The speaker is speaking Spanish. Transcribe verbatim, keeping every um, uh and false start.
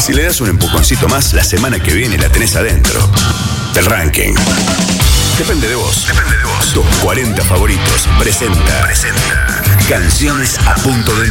Si le das un empujoncito más, la semana que viene la tenés adentro del ranking. Depende de vos. Depende de vos. Tus cuarenta favoritos presenta. Presenta. Canciones a punto de